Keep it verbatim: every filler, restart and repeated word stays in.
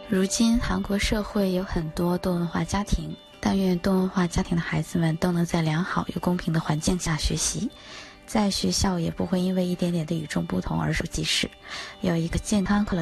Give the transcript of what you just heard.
如今韩国社会有很多多文化家庭，但愿多文化家庭的孩子们都能在良好又公平的环境下学习，在学校也不会因为一点点的与众不同而受歧视，有一个健康快乐